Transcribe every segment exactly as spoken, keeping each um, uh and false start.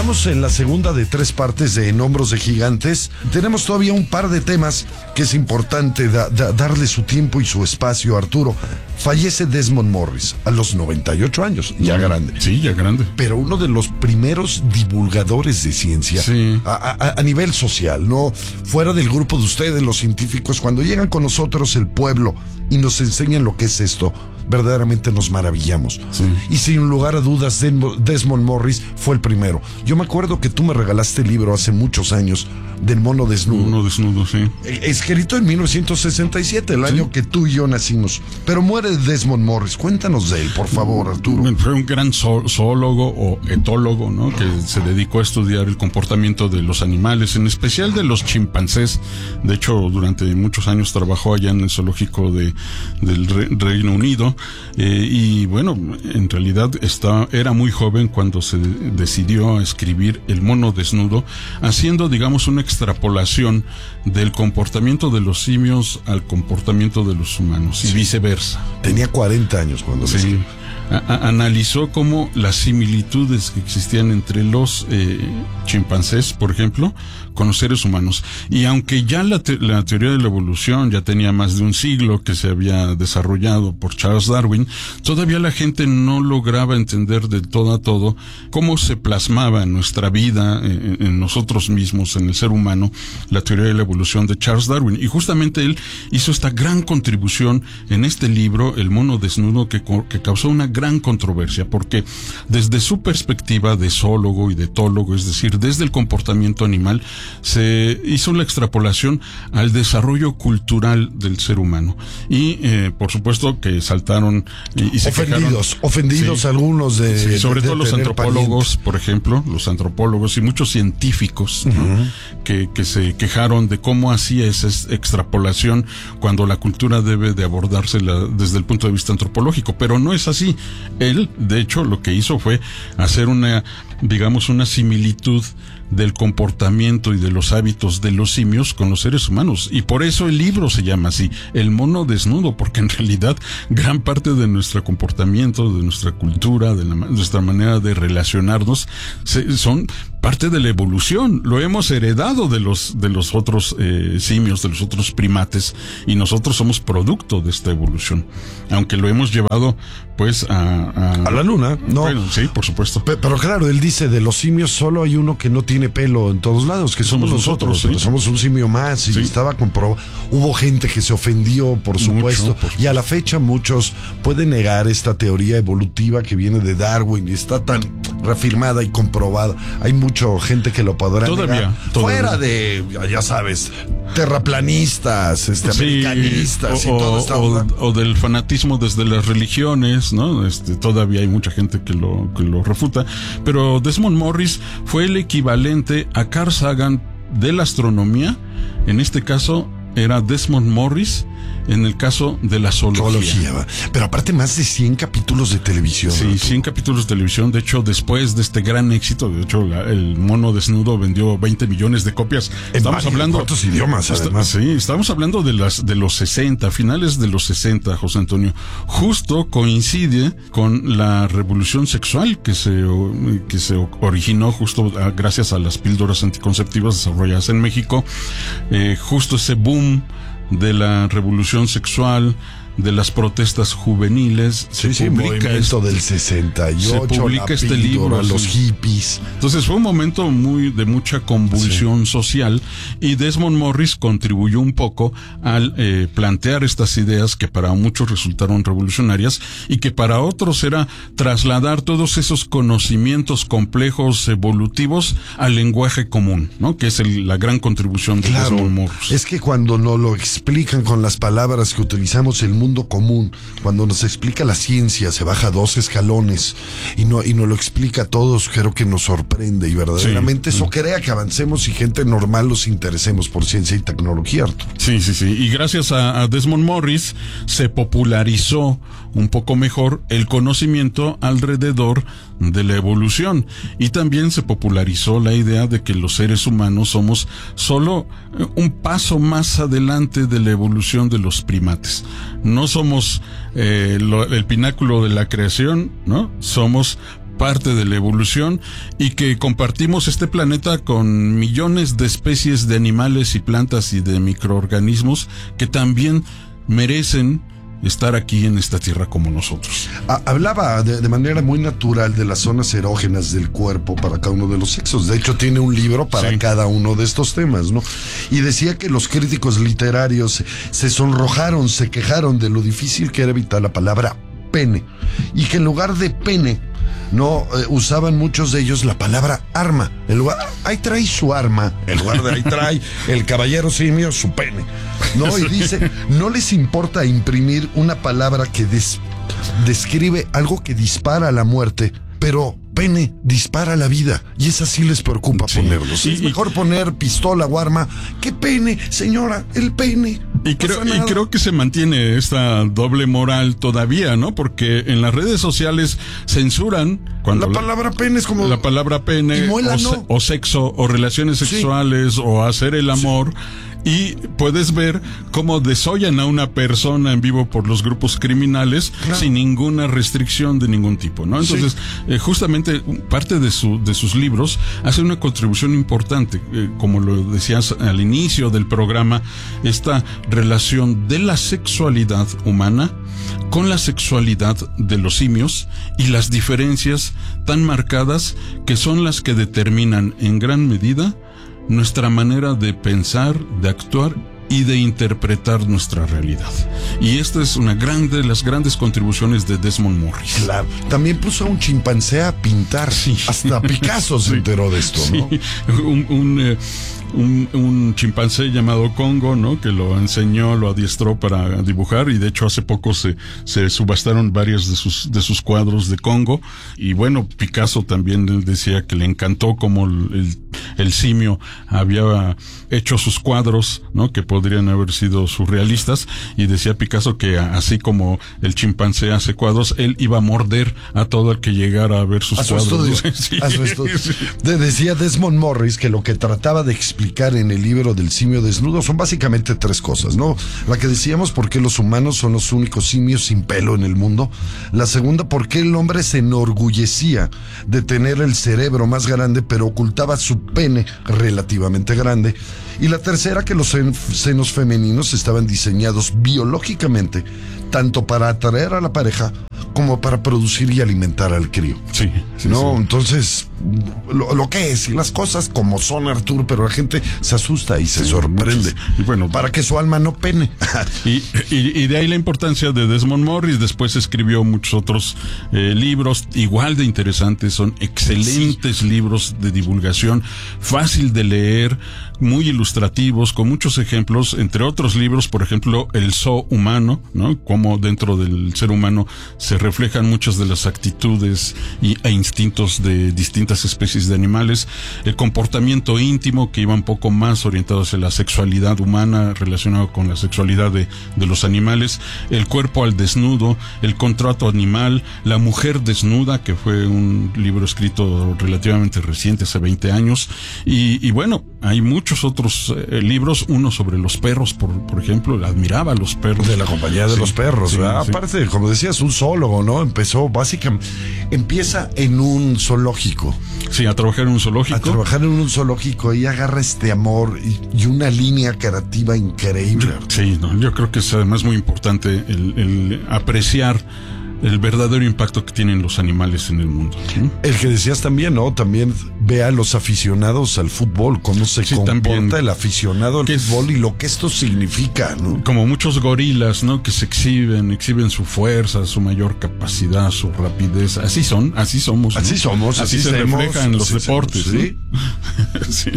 Estamos en la segunda de tres partes de En Hombros de Gigantes. Tenemos todavía un par de temas que es importante da, da, darle su tiempo y su espacio a Arturo. Fallece Desmond Morris a los noventa y ocho años, ya grande. Sí, ya grande. Pero uno de los primeros divulgadores de ciencia, sí. a, a, a nivel social, ¿no? Fuera del grupo de ustedes, los científicos, cuando llegan con nosotros el pueblo y nos enseñan lo que es esto, verdaderamente nos maravillamos. Sí. Y sin lugar a dudas, Desmond Morris fue el primero. Yo me acuerdo que tú me regalaste el libro hace muchos años del mono desnudo. Mono desnudo, sí. Escrito en mil novecientos sesenta y siete, el sí. año que tú y yo nacimos. Pero muere Desmond Morris. Cuéntanos de él, por favor, Arturo. Fue un gran zoólogo o etólogo, ¿no? Que se dedicó a estudiar el comportamiento de los animales, en especial de los chimpancés. De hecho, durante muchos años trabajó allá en el zoológico de, del Re, Reino Unido. Eh, y bueno, en realidad está, era muy joven cuando se de, decidió a escribir El mono desnudo, haciendo, digamos, una extrapolación del comportamiento de los simios al comportamiento de los humanos y viceversa. Tenía cuarenta años cuando lo sí. A, a, analizó cómo las similitudes que existían entre los eh, chimpancés, por ejemplo, con los seres humanos. Y aunque ya la, te, la teoría de la evolución ya tenía más de un siglo que se había desarrollado por Charles Darwin, todavía la gente no lograba entender del todo a todo cómo se plasmaba en nuestra vida, en, en nosotros mismos, en el ser humano, la teoría de la evolución de Charles Darwin. Y justamente él hizo esta gran contribución en este libro, El mono desnudo, que, que causó una gran controversia, porque desde su perspectiva de zoólogo y de etólogo, es decir, desde el comportamiento animal, se hizo la extrapolación al desarrollo cultural del ser humano. Y, eh, por supuesto, que saltaron y, y se ofendidos, quejaron, ofendidos sí, algunos de, sí, sobre de, todo de los antropólogos, parientes. Por ejemplo, los antropólogos y muchos científicos, uh-huh. ¿no? que, que se quejaron de cómo hacía esa extrapolación cuando la cultura debe de abordarse la, desde el punto de vista antropológico, pero no es así. Él, de hecho, lo que hizo fue hacer una, digamos, una similitud del comportamiento y de los hábitos de los simios con los seres humanos. Y por eso el libro se llama así, El mono desnudo, porque en realidad gran parte de nuestro comportamiento, de nuestra cultura, de la, nuestra manera de relacionarnos, se, son parte de la evolución. Lo hemos heredado de los, de los otros eh, simios, de los otros primates, y nosotros somos producto de esta evolución. Aunque lo hemos llevado, pues, a... A, a la luna, ¿no? Bueno, sí, por supuesto. Pero, pero claro, él dice, de los simios solo hay uno que no tiene pelo en todos lados, que somos, somos nosotros, nosotros, ¿sí? Somos un simio más, y sí. estaba comprobado. Hubo gente que se ofendió, por supuesto, Mucho, por supuesto, y a la fecha muchos pueden negar esta teoría evolutiva que viene de Darwin y está tan reafirmada y comprobada. Hay mucha gente que lo podrá todavía, negar. Todavía. Fuera de, ya sabes, terraplanistas, este, sí, americanistas o, y todo esta o, o del fanatismo desde las religiones, ¿no? Este, todavía hay mucha gente que lo, que lo refuta. Pero Desmond Morris fue el equivalente a Carl Sagan de la astronomía. En este caso era Desmond Morris en el caso de la zoología. zoología. Pero aparte más de cien capítulos de televisión. Sí, ¿no? cien capítulos de televisión. De hecho, después de este gran éxito, de hecho, la, el mono desnudo vendió veinte millones de copias. En estamos varios, hablando... ¿Cuántos idiomas, además? Sí, estamos hablando de las de los sesenta, finales de los sesenta, José Antonio. Justo coincide con la revolución sexual que se, que se originó justo a, gracias a las píldoras anticonceptivas desarrolladas en México. Eh, justo ese boom de la revolución sexual, de las protestas juveniles. Sí, se sí, publica movimiento este, del sesenta y ocho, se publica este libro, los sí. hippies. Entonces fue un momento muy de mucha convulsión sí. social, y Desmond Morris contribuyó un poco al eh, plantear estas ideas que para muchos resultaron revolucionarias y que para otros era trasladar todos esos conocimientos complejos evolutivos al lenguaje común, ¿no? Que es el, la gran contribución de claro, Desmond Morris. Es que cuando nos lo explican con las palabras que utilizamos el mundo mundo común, cuando nos explica la ciencia, se baja dos escalones y no y nos lo explica a todos, creo que nos sorprende, y verdaderamente sí, eso sí. crea que avancemos y gente normal nos interesemos por ciencia y tecnología, Arturo. Sí, sí, sí, y gracias a, a Desmond Morris se popularizó un poco mejor el conocimiento alrededor de la evolución, y también se popularizó la idea de que los seres humanos somos solo un paso más adelante de la evolución de los primates. No somos eh, lo, el pináculo de la creación, ¿no? Somos parte de la evolución y que compartimos este planeta con millones de especies de animales y plantas y de microorganismos que también merecen estar aquí en esta tierra como nosotros. Hablaba de, de manera muy natural de las zonas erógenas del cuerpo para cada uno de los sexos. De hecho, tiene un libro para sí. cada uno de estos temas, ¿no? Y decía que los críticos literarios se sonrojaron, se quejaron de lo difícil que era evitar la palabra pene. Y que en lugar de pene, no eh, usaban muchos de ellos la palabra arma. En lugar, ahí trae su arma. En lugar de ahí trae el caballero simio su pene. No, y dice, no les importa imprimir una palabra que des, describe algo que dispara a la muerte, pero pene dispara la vida, y esa sí les preocupa sí. ponerlos. Sí, es mejor poner pistola o arma. ¿Qué pene, señora? El pene. Y creo, y creo que se mantiene esta doble moral todavía, ¿no? Porque en las redes sociales censuran cuando la palabra la, pene es como la palabra pene muela, o, no. se, o sexo o relaciones sexuales sí. o hacer el amor. Sí. Y puedes ver cómo desollan a una persona en vivo por los grupos criminales claro. sin ninguna restricción de ningún tipo, ¿no? Entonces, sí. eh, justamente parte de su de sus libros hace una contribución importante, eh, como lo decías al inicio del programa, esta relación de la sexualidad humana con la sexualidad de los simios y las diferencias tan marcadas que son las que determinan en gran medida nuestra manera de pensar, de actuar y de interpretar nuestra realidad. Y esta es una grande, de las grandes contribuciones de Desmond Morris. Claro. También puso a un chimpancé a pintar. Sí. Hasta Picasso se sí. enteró de esto, ¿no? Sí. Un, un, eh, un, un chimpancé llamado Congo, ¿no? Que lo enseñó, lo adiestró para dibujar, y de hecho hace poco se, se subastaron varios de sus, de sus cuadros de Congo. Y bueno, Picasso también decía que le encantó cómo el, el simio había hecho sus cuadros, ¿no? Que podrían haber sido surrealistas, y decía Picasso que así como el chimpancé hace cuadros, él iba a morder a todo el que llegara a ver sus a su cuadros. Estudio. Sí. A su estudio. Sí. De, decía Desmond Morris que lo que trataba de explicar en el libro del simio desnudo son básicamente tres cosas, ¿no? La que decíamos, por qué los humanos son los únicos simios sin pelo en el mundo. La segunda, por qué el hombre se enorgullecía de tener el cerebro más grande, pero ocultaba su pene relativamente grande. Y la tercera, que los senos femeninos estaban diseñados biológicamente tanto para atraer a la pareja como para producir y alimentar al crío. Sí, sí no, sí. Entonces, lo, lo que es, y las cosas como son, Arturo, pero la gente se asusta y se sí, sorprende. Y bueno, para que su alma no pene. y, y, y de ahí la importancia de Desmond Morris. Después escribió muchos otros eh, libros igual de interesantes. Son excelentes sí. libros de divulgación, fácil de leer, muy ilustrativos, con muchos ejemplos, entre otros libros, por ejemplo, El Zoo Humano, ¿no? Cómo dentro del ser humano se reflejan muchas de las actitudes y, e instintos de distintas especies de animales. El comportamiento íntimo, que iba un poco más orientado hacia la sexualidad humana, relacionado con la sexualidad de, de los animales. El cuerpo al desnudo, el contrato animal, La mujer desnuda, que fue un libro escrito relativamente reciente, hace veinte años. Y, y bueno, hay muchos otros eh, libros, uno sobre los perros, por, por ejemplo, admiraba a los perros. De la compañía de sí, los perros, sí, ¿verdad? Sí. Aparte, como decías, un zoólogo, ¿no? Empezó básicamente, empieza en un zoológico. Sí, a trabajar en un zoológico. A trabajar en un zoológico y agarra este amor y, y una línea creativa increíble. Sí, no, yo creo que es además muy importante el, el apreciar el verdadero impacto que tienen los animales en el mundo, ¿sí? El que decías también, ¿no? También ve a los aficionados al fútbol, cómo se sí, comporta también, el aficionado al fútbol y lo que esto significa, ¿no? Como muchos gorilas, ¿no? Que se exhiben, exhiben su fuerza, su mayor capacidad, su rapidez. Así son, así somos, ¿no? Así somos, así, así se somos, refleja en los deportes, somos, ¿sí? ¿Sí? Sí.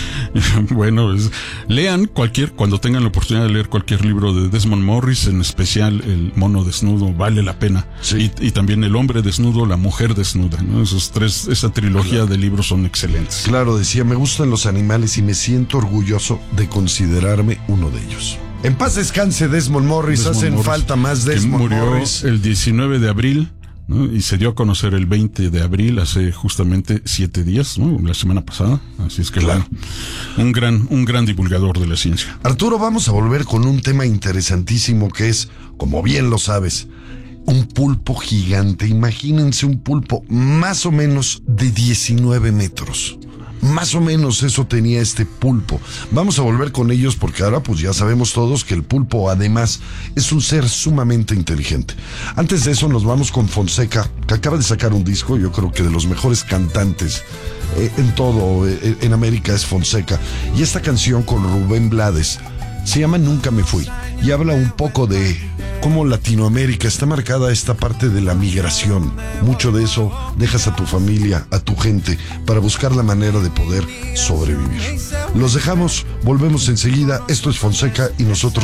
Bueno, es, lean cualquier, cuando tengan la oportunidad de leer cualquier libro de Desmond Morris, en especial El mono desnudo, vale la pena. Sí. Y, y también El hombre desnudo, La mujer desnuda, ¿no? Esos tres, esa trilogía claro. de libros son excelentes. Claro, decía, me gustan los animales y me siento orgulloso de considerarme uno de ellos. En paz descanse Desmond Morris, Desmond hacen Morris, falta más Desmond murió Morris. El diecinueve de abril, ¿no? Y se dio a conocer el veinte de abril, hace justamente siete días, ¿no? La semana pasada. Así es que claro. bueno, un gran, un gran divulgador de la ciencia. Arturo, vamos a volver con un tema interesantísimo que es, como bien lo sabes, un pulpo gigante. Imagínense un pulpo más o menos de diecinueve metros. Más o menos eso tenía este pulpo. Vamos a volver con ellos porque ahora pues ya sabemos todos que el pulpo además es un ser sumamente inteligente. Antes de eso nos vamos con Fonseca, que acaba de sacar un disco, yo creo que de los mejores cantantes eh, en todo, eh, en América es Fonseca. Y esta canción con Rubén Blades se llama Nunca me fui y habla un poco de cómo Latinoamérica está marcada esta parte de la migración. Mucho de eso dejas a tu familia, a tu gente, para buscar la manera de poder sobrevivir. Los dejamos, volvemos enseguida. Esto es Fonseca y nosotros